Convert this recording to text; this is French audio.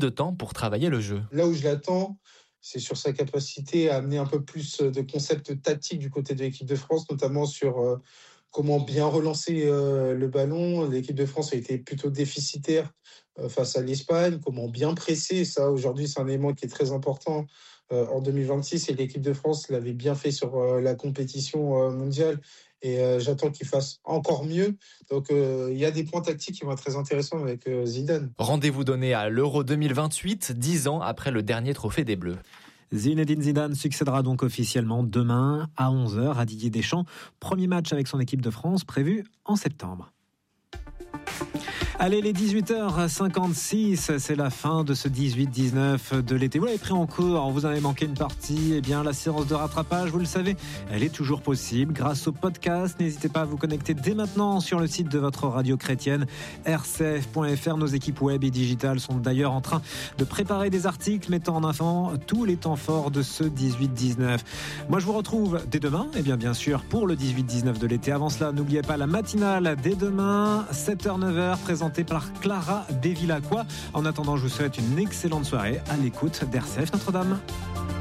de temps pour travailler le jeu. Là où je l'attends, c'est sur sa capacité à amener un peu plus de concepts tactiques du côté de l'équipe de France, notamment sur comment bien relancer le ballon. L'équipe de France a été plutôt déficitaire face à l'Espagne. Comment bien presser, ça aujourd'hui c'est un élément qui est très important en 2026 et l'équipe de France l'avait bien fait sur la compétition mondiale. Et j'attends qu'il fasse encore mieux. Donc, il y a des points tactiques qui vont être très intéressants avec Zidane. Rendez-vous donné à l'Euro 2028, 10 ans après le dernier trophée des Bleus. Zinedine Zidane succédera donc officiellement demain à 11h à Didier Deschamps. Premier match avec son équipe de France prévu en septembre. Allez, les 18h56, c'est la fin de ce 18-19 de l'été. Vous l'avez pris en cours, vous avez manqué une partie. Eh bien, la séance de rattrapage, vous le savez, elle est toujours possible grâce au podcast. N'hésitez pas à vous connecter dès maintenant sur le site de votre radio chrétienne, rcf.fr. Nos équipes web et digitales sont d'ailleurs en train de préparer des articles mettant en avant tous les temps forts de ce 18-19. Moi, je vous retrouve dès demain, et bien sûr, pour le 18-19 de l'été. Avant cela, n'oubliez pas la matinale dès demain, 7h-9h, présentée par Clara Bevilacqua. En attendant, je vous souhaite une excellente soirée à l'écoute d'RCF Notre-Dame.